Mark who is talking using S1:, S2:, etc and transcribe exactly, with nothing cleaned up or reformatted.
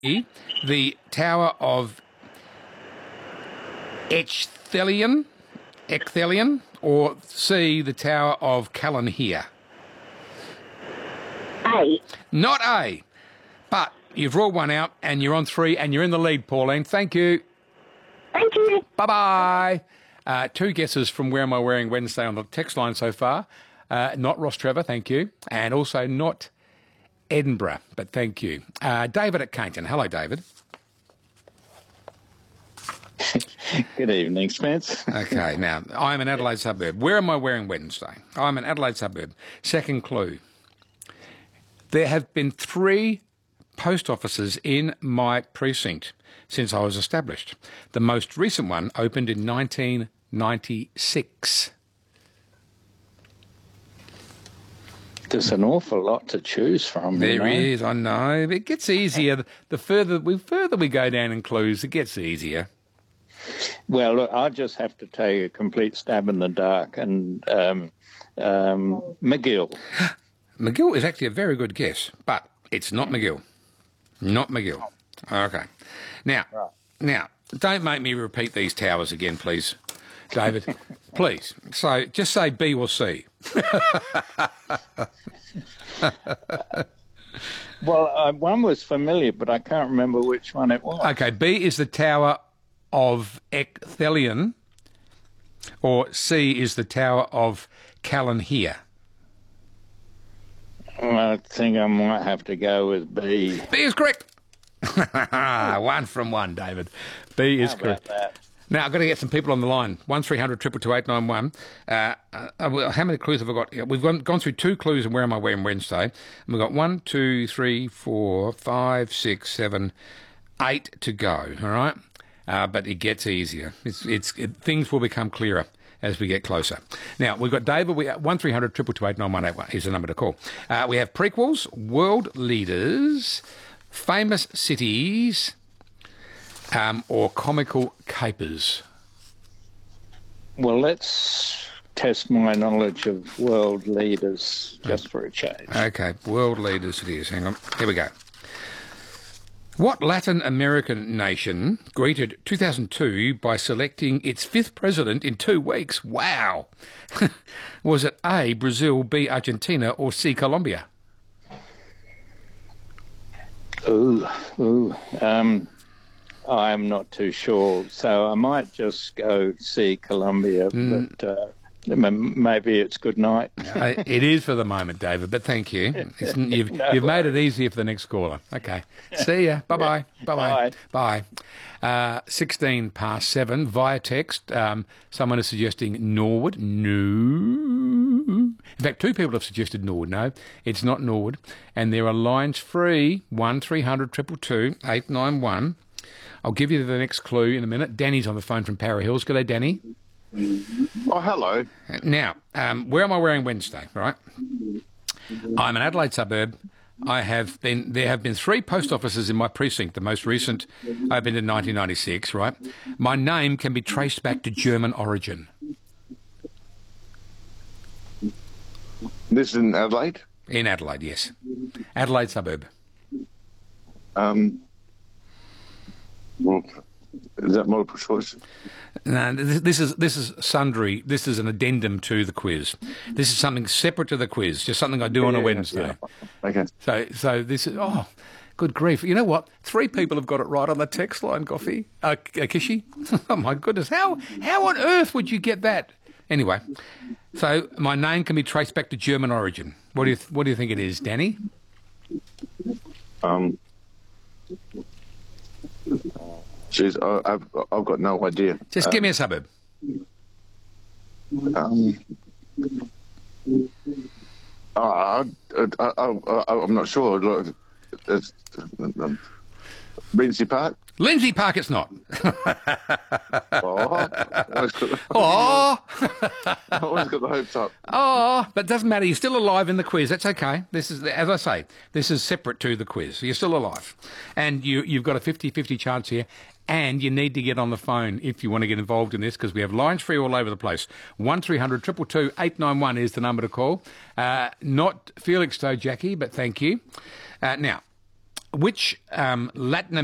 S1: B, the Tower of Echthelion, Echthelion, or C, the Tower of Calanhir?
S2: A.
S1: Not A, but you've ruled one out and you're on three and you're in the lead, Pauline. Thank you.
S2: Thank you.
S1: Bye-bye. Uh, two guesses from Where Am I Wearing Wednesday on the text line so far. Uh, not Ross Trevor, thank you. And also not Edinburgh, but thank you. Uh, David at Cainton. Hello, David.
S3: Good evening, Spence.
S1: Okay, now, I'm an Adelaide suburb. Where am I wearing Wednesday? I'm an Adelaide suburb. Second clue. There have been three post offices in my precinct since I was established. The most recent one opened in nineteen ninety-six.
S3: There's an awful lot to choose from.
S1: There
S3: you know?
S1: is, I know. It gets easier. The further we further we go down in clues, it gets easier.
S3: Well, look, I just have to take a complete stab in the dark, and um, um, McGill.
S1: McGill is actually a very good guess, but it's not McGill. Not McGill. Okay. Now,
S3: Right.
S1: now, don't make me repeat these towers again, please, David. Please. So just say B or C.
S3: Well, uh, one was familiar, but I can't remember which one it was.
S1: Okay, B is the Tower of Echthelion, or C is the Tower of Calanhir.
S3: I think I might have to go with B.
S1: B is correct. One from one, David. B is
S3: How about
S1: correct.
S3: that?
S1: Now, I've got to get some people on the line. one three hundred two two two eight nine one. Uh, uh, well, how many clues have I got? We've gone, gone through two clues in Where Am I Wearing Wednesday. And we've got one, two, three, four, five, six, seven, eight to go, all right? Uh, but it gets easier. It's, it's, it, things will become clearer as we get closer. Now, we've got David, we, one three hundred two two two eight nine one eight one is the number to call. Uh, we have prequels, world leaders, famous cities, um, or comical capers.
S3: Well, let's test my knowledge of world leaders just for a change.
S1: Okay, world leaders it is. Hang on. Here we go. What Latin American nation greeted two thousand two by selecting its fifth president in two weeks? Wow. Was it A, Brazil, B, Argentina, or C, Colombia?
S3: Ooh, ooh. Um, I'm not too sure, so I might just go see Colombia,
S1: Mm.
S3: but uh, m- maybe it's good night.
S1: Uh, it is for the moment, David, but thank you. It's, you've,
S3: No
S1: you've made it easier for the next caller. Okay. See ya. Bye-bye. Bye-bye. Bye. Uh, sixteen past seven via text. Um, someone is suggesting Norwood. No. In fact, two people have suggested Norwood. No, it's not Norwood. And there are lines free, one three hundred two two two eight nine one. I'll give you the next clue in a minute. Danny's on the phone from Para Hills. Good day, Danny.
S4: Oh, hello.
S1: Now, um, where am I wearing Wednesday, right? I'm an Adelaide suburb. I have been, there have been three post offices in my precinct. The most recent opened in nineteen ninety-six, right? My name can be traced back to German origin.
S4: This is in Adelaide.
S1: In Adelaide, yes. Adelaide suburb.
S4: Um, well, is that multiple choice?
S1: No, this, this is this is sundry. This is an addendum to the quiz. This is something separate to the quiz, just something I do on a
S4: Yeah,
S1: Wednesday.
S4: yeah. Okay.
S1: So, so this is oh, good grief! You know what? Three people have got it right on the text line, Goffy, uh, uh, Kishi. Oh my goodness! How how on earth would you get that? Anyway, so my name can be traced back to German origin. What do you th- what do you think it is, Danny?
S4: Um, geez, I, I've I've got no idea.
S1: Just
S4: uh,
S1: give me a suburb.
S4: Um, I, I, I, I, I'm not sure. Look, it's, um, Rinsey Park.
S1: Lindsay Park, it's not.
S4: Oh, always got,
S1: Oh,
S4: always got the hopes up.
S1: oh, but it doesn't matter. You're still alive in the quiz. That's okay. This is, as I say, this is separate to the quiz. You're still alive. And you, you've got a fifty-fifty chance here. And you need to get on the phone if you want to get involved in this, because we have lines free all over the place. one three hundred two two two eight nine one is the number to call. Uh, not Felix though, Jackie, but thank you. Uh, now, which um, Latin